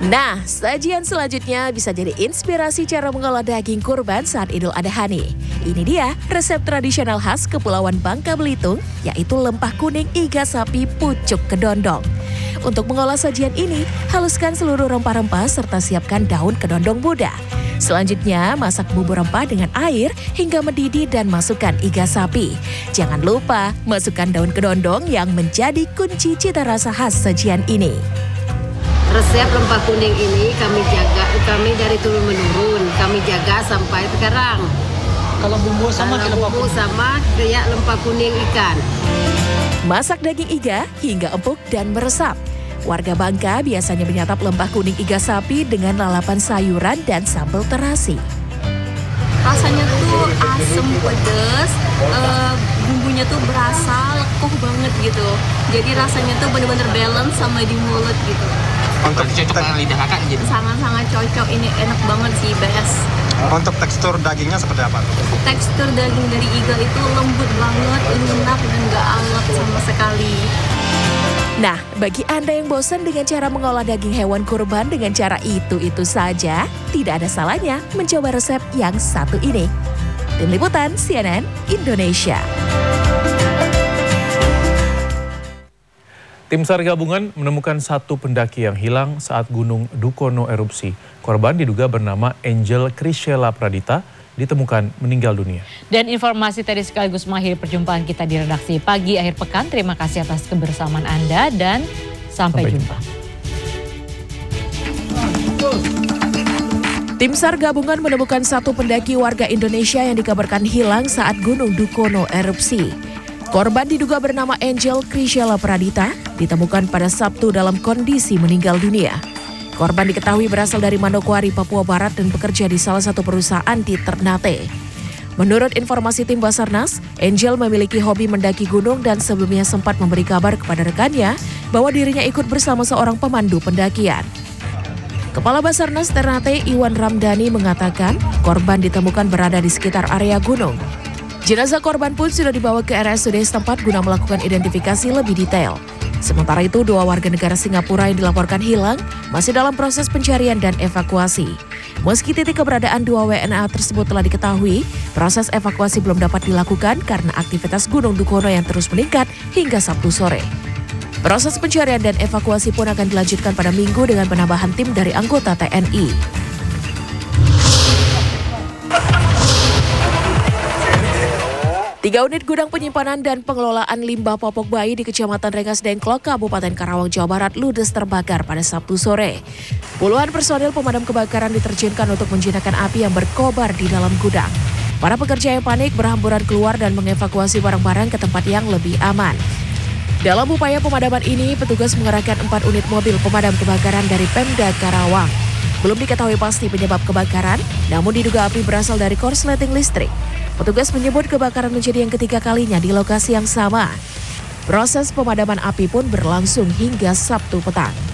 Nah, sajian selanjutnya bisa jadi inspirasi cara mengolah daging kurban saat Idul Adha nih. Ini dia resep tradisional khas Kepulauan Bangka Belitung, yaitu lempah kuning iga sapi pucuk kedondong. Untuk mengolah sajian ini, haluskan seluruh rempah-rempah serta siapkan daun kedondong muda. Selanjutnya, masak bumbu rempah dengan air hingga mendidih dan masukkan iga sapi. Jangan lupa, masukkan daun kedondong yang menjadi kunci cita rasa khas sajian ini. Resep lempah kuning ini kami dari turun-menurun, kami jaga sampai sekarang. Kalau bumbu sama kayak lempah kuning ikan. Masak daging iga hingga empuk dan meresap. Warga Bangka biasanya menyantap lempah kuning iga sapi dengan lalapan sayuran dan sambal terasi. Rasanya tuh asem pedes, bumbunya tuh berasa lekuh banget gitu. Jadi rasanya tuh bener-bener balance sama di mulut gitu. Untuk cocok dengan lidah kakak gitu. Sangat-sangat cocok, ini enak banget sih, best. Untuk tekstur dagingnya seperti apa? Tekstur daging dari iga itu lembut banget, lunak dan gak alot sama sekali. Nah, bagi Anda yang bosan dengan cara mengolah daging hewan kurban dengan cara itu saja, tidak ada salahnya mencoba resep yang satu ini. Tim Liputan CNN Indonesia. Tim SAR gabungan menemukan satu pendaki yang hilang saat Gunung Dukono erupsi. Korban diduga bernama Angel Krishela Pradita, ditemukan meninggal dunia. Dan informasi tadi sekaligus mengakhiri perjumpaan kita di redaksi pagi akhir pekan. Terima kasih atas kebersamaan Anda dan sampai jumpa. Tim SAR gabungan menemukan satu pendaki warga Indonesia yang dikabarkan hilang saat Gunung Dukono erupsi. Korban diduga bernama Angel Krishela Pradita, ditemukan pada Sabtu dalam kondisi meninggal dunia. Korban diketahui berasal dari Manokwari, Papua Barat dan bekerja di salah satu perusahaan di Ternate. Menurut informasi tim Basarnas, Angel memiliki hobi mendaki gunung dan sebelumnya sempat memberi kabar kepada rekannya bahwa dirinya ikut bersama seorang pemandu pendakian. Kepala Basarnas Ternate Iwan Ramdhani mengatakan korban ditemukan berada di sekitar area gunung. Jenazah korban pun sudah dibawa ke RSUD setempat guna melakukan identifikasi lebih detail. Sementara itu, 2 warga negara Singapura yang dilaporkan hilang masih dalam proses pencarian dan evakuasi. Meski titik keberadaan 2 WNA tersebut telah diketahui, proses evakuasi belum dapat dilakukan karena aktivitas Gunung Dukono yang terus meningkat hingga Sabtu sore. Proses pencarian dan evakuasi pun akan dilanjutkan pada Minggu dengan penambahan tim dari anggota TNI. 3 unit gudang penyimpanan dan pengelolaan limbah popok bayi di Kecamatan Rengas Dengklok, Kabupaten Karawang, Jawa Barat ludes terbakar pada Sabtu sore. Puluhan personil pemadam kebakaran diterjunkan untuk menjinakkan api yang berkobar di dalam gudang. Para pekerja yang panik berhamburan keluar dan mengevakuasi barang-barang ke tempat yang lebih aman. Dalam upaya pemadaman ini, petugas mengerahkan 4 unit mobil pemadam kebakaran dari Pemda Karawang. Belum diketahui pasti penyebab kebakaran, namun diduga api berasal dari korsleting listrik. Petugas menyebut kebakaran menjadi yang ketiga kalinya di lokasi yang sama. Proses pemadaman api pun berlangsung hingga Sabtu petang.